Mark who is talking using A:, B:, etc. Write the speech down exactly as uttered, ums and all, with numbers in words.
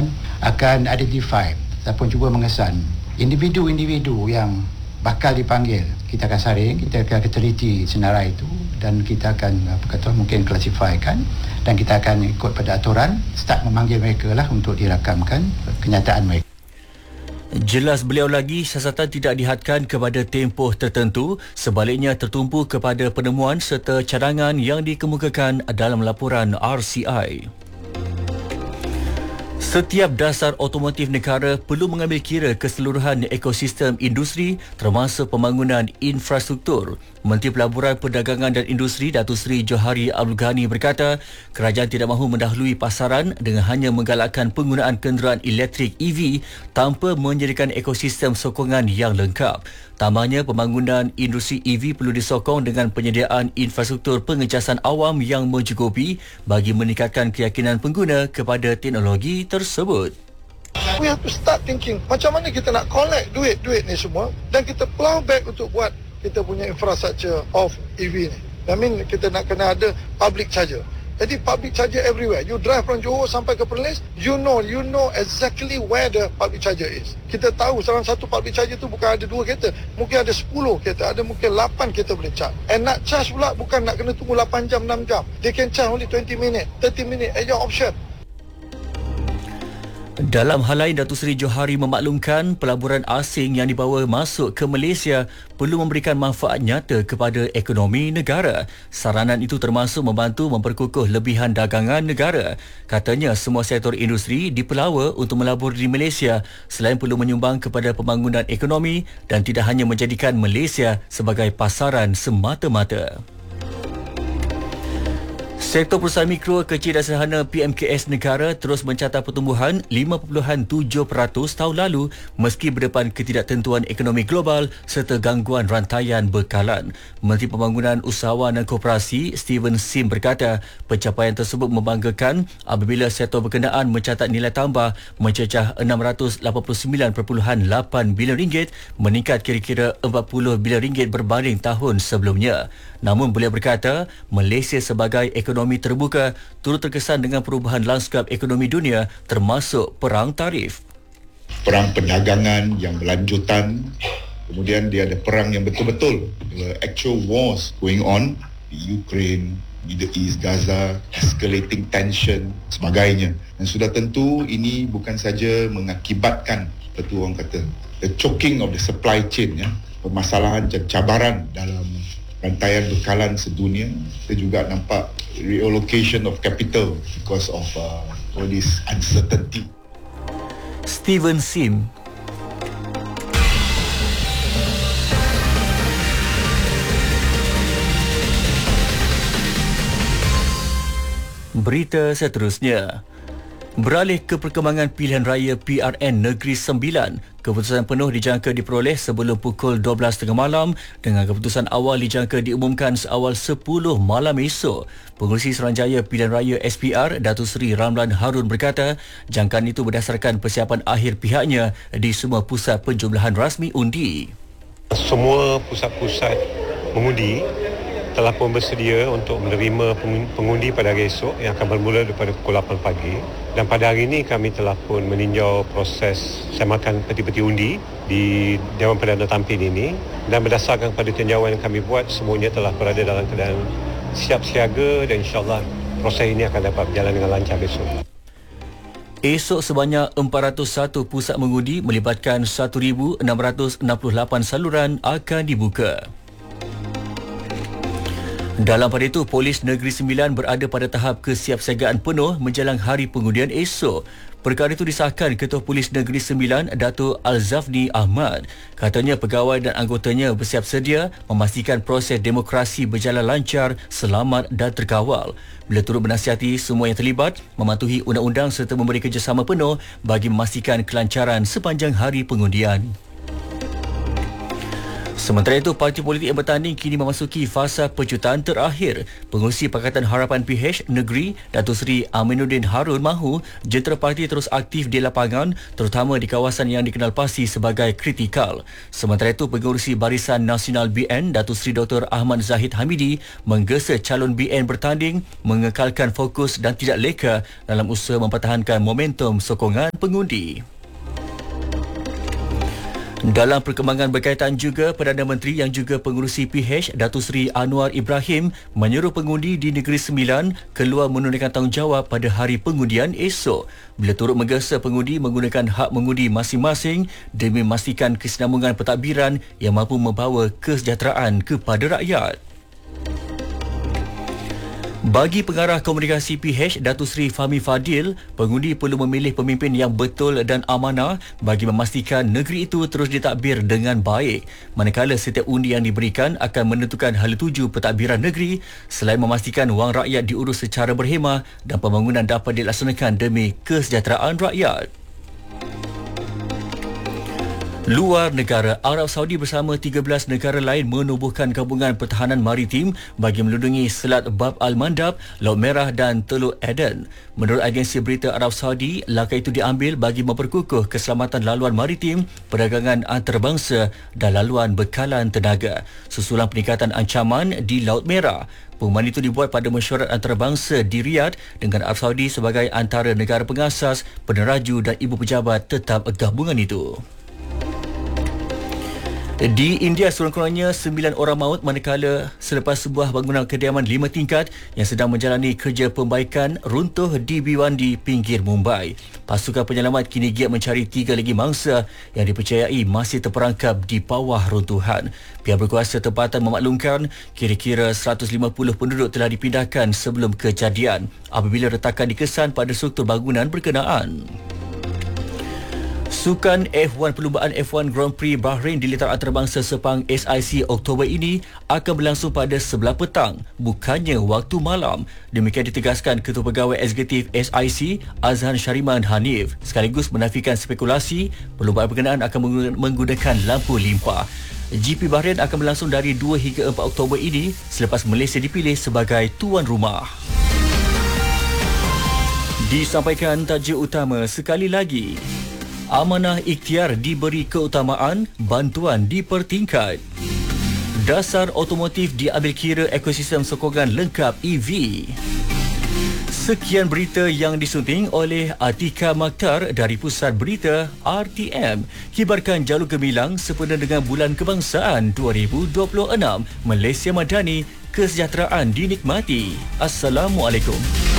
A: kan akan identify ataupun cuba mengesan individu-individu yang bakal dipanggil. Kita akan saring, kita akan teliti senarai itu dan kita akan apa kata mungkin klasifikasikan dan kita akan ikut pada aturan start memanggil mereka lah untuk dirakamkan kenyataan mereka.
B: Jelas beliau lagi, siasatan tidak dihadkan kepada tempoh tertentu, sebaliknya tertumpu kepada penemuan serta cadangan yang dikemukakan dalam laporan R C I. Setiap dasar otomotif negara perlu mengambil kira keseluruhan ekosistem industri termasuk pembangunan infrastruktur. Menteri Pelaburan Perdagangan dan Industri Datuk Seri Johari Abdul Ghani berkata, kerajaan tidak mahu mendahului pasaran dengan hanya menggalakkan penggunaan kenderaan elektrik E V tanpa menyediakan ekosistem sokongan yang lengkap. Tambahnya, pembangunan industri E V perlu disokong dengan penyediaan infrastruktur pengecasan awam yang mencukupi bagi meningkatkan keyakinan pengguna kepada teknologi tersebut.
C: We have to start thinking macam mana kita nak collect duit-duit ni semua dan kita plough back untuk buat kita punya infrastructure of E V ni. I mean kita nak kena ada public charger. Jadi public charger everywhere. You drive from Johor sampai ke Perlis, you know, you know exactly where the public charger is. Kita tahu dalam satu public charger tu bukan ada dua kereta, mungkin ada sepuluh kereta, ada mungkin lapan kereta boleh charge. And nak charge pula bukan nak kena tunggu lapan jam, enam jam. They can charge only twenty minutes, thirty minutes at your option.
B: Dalam hal lain, Datuk Seri Johari memaklumkan pelaburan asing yang dibawa masuk ke Malaysia perlu memberikan manfaat nyata kepada ekonomi negara. Saranan itu termasuk membantu memperkukuh lebihan dagangan negara. Katanya semua sektor industri dipelawa untuk melabur di Malaysia selain perlu menyumbang kepada pembangunan ekonomi dan tidak hanya menjadikan Malaysia sebagai pasaran semata-mata. Sektor perusahaan mikro, kecil dan sederhana P M K S negara terus mencatat pertumbuhan lima perpuluhan tujuh peratus tahun lalu meski berdepan ketidaktentuan ekonomi global serta gangguan rantaian bekalan. Menteri Pembangunan Usahawan dan Koperasi Steven Sim berkata pencapaian tersebut membanggakan apabila sektor berkenaan mencatat nilai tambah mencecah enam ratus lapan puluh sembilan perpuluhan lapan bilion ringgit, meningkat kira-kira empat puluh bilion ringgit berbanding tahun sebelumnya. Namun beliau berkata Malaysia sebagai ekonomi terbuka turut terkesan dengan perubahan lanskap ekonomi dunia termasuk perang tarif.
D: Perang perdagangan yang berlanjutan, kemudian dia ada perang yang betul-betul, actual wars going on di Ukraine, Middle East, Gaza, escalating tension, sebagainya. Dan sudah tentu ini bukan saja mengakibatkan, betul orang kata, the choking of the supply chain, ya, permasalahan dan cabaran dalam rantaian bekalan sedunia. Kita juga nampak reallocation of capital because of uh, all this uncertainty.
B: Steven Sim. Berita seterusnya. Beralih ke perkembangan pilihan raya P R N Negeri Sembilan, keputusan penuh dijangka diperoleh sebelum pukul dua belas tiga puluh malam dengan keputusan awal dijangka diumumkan seawal sepuluh malam esok. Pengurusi Suruhanjaya Pilihan Raya S P R, Datuk Seri Ramlan Harun berkata, jangkaan itu berdasarkan persiapan akhir pihaknya di semua pusat penjumlahan rasmi undi.
E: Semua pusat-pusat mengundi telah pun bersedia untuk menerima pengundi pada hari esok yang akan bermula daripada pukul lapan pagi. Dan pada hari ini kami telah pun meninjau proses semakan peti-peti undi di Dewan Perdana Tampin ini. Dan berdasarkan pada tinjauan yang kami buat, semuanya telah berada dalam keadaan siap siaga dan insyaAllah proses ini akan dapat berjalan dengan lancar besok.
B: Esok sebanyak empat ratus satu pusat mengundi melibatkan seribu enam ratus enam puluh lapan saluran akan dibuka. Dalam pada itu, Polis Negeri Sembilan berada pada tahap kesiapsiagaan penuh menjelang hari pengundian esok. Perkara itu disahkan Ketua Polis Negeri Sembilan, Datuk Al-Zafni Ahmad. Katanya pegawai dan anggotanya bersiap sedia memastikan proses demokrasi berjalan lancar, selamat dan terkawal. Beliau turut menasihati semua yang terlibat mematuhi undang-undang serta memberi kerjasama penuh bagi memastikan kelancaran sepanjang hari pengundian. Sementara itu, parti politik yang bertanding kini memasuki fasa pecutaan terakhir. Pengurusi Pakatan Harapan P H Negeri, Datuk Seri Aminuddin Harun mahu jentera parti terus aktif di lapangan, terutama di kawasan yang dikenal pasti sebagai kritikal. Sementara itu, pengurusi Barisan Nasional B N, Datuk Seri Doktor Ahmad Zahid Hamidi menggesa calon B N bertanding mengekalkan fokus dan tidak leka dalam usaha mempertahankan momentum sokongan pengundi. Dalam perkembangan berkaitan juga, Perdana Menteri yang juga pengurusi P H, Datuk Seri Anwar Ibrahim menyuruh pengundi di Negeri Sembilan keluar menunaikan tanggungjawab pada hari pengundian esok. Beliau turut menggesa pengundi menggunakan hak mengundi masing-masing demi memastikan kesinambungan pentadbiran yang mampu membawa kesejahteraan kepada rakyat. Bagi pengarah komunikasi P H, Datuk Seri Fahmi Fadil, pengundi perlu memilih pemimpin yang betul dan amanah bagi memastikan negeri itu terus ditadbir dengan baik. Manakala setiap undi yang diberikan akan menentukan hala tuju pentadbiran negeri, selain memastikan wang rakyat diurus secara berhemah dan pembangunan dapat dilaksanakan demi kesejahteraan rakyat. Luar negara, Arab Saudi bersama tiga belas negara lain menubuhkan gabungan pertahanan maritim bagi melindungi Selat Bab Al-Mandab, Laut Merah dan Teluk Aden. Menurut agensi berita Arab Saudi, langkah itu diambil bagi memperkukuh keselamatan laluan maritim, perdagangan antarabangsa dan laluan bekalan tenaga. Susulan peningkatan ancaman di Laut Merah, pengumuman itu dibuat pada mesyuarat antarabangsa di Riyadh dengan Arab Saudi sebagai antara negara pengasas, peneraju dan ibu pejabat tetap gabungan itu. Di India, sekurang-kurangnya sembilan orang maut manakala selepas sebuah bangunan kediaman lima tingkat yang sedang menjalani kerja pembaikan runtuh di Bhiwandi, pinggir Mumbai. Pasukan penyelamat kini giat mencari tiga lagi mangsa yang dipercayai masih terperangkap di bawah runtuhan. Pihak berkuasa tempatan memaklumkan kira-kira seratus lima puluh penduduk telah dipindahkan sebelum kejadian apabila retakan dikesan pada struktur bangunan berkenaan. Sukan F satu perlumbaan F satu Grand Prix Bahrain di Litar Antarabangsa Sepang S I C Oktober ini akan berlangsung pada sebelah petang, bukannya waktu malam. Demikian ditegaskan Ketua Pegawai Eksekutif S I C Azhan Shariman Hanif, sekaligus menafikan spekulasi perlumbaan berkenaan akan menggunakan lampu limpah. G P Bahrain akan berlangsung dari dua hingga empat Oktober ini selepas Malaysia dipilih sebagai tuan rumah. Disampaikan tajuk utama sekali lagi. Amanah ikhtiar diberi keutamaan, bantuan dipertingkat. Dasar otomotif diambil kira ekosistem sokongan lengkap E V. Sekian berita yang disunting oleh Atika Makhtar dari Pusat Berita R T M. Kibarkan jalur gemilang sempena dengan Bulan Kebangsaan dua ribu dua puluh enam. Malaysia Madani, kesejahteraan dinikmati. Assalamualaikum.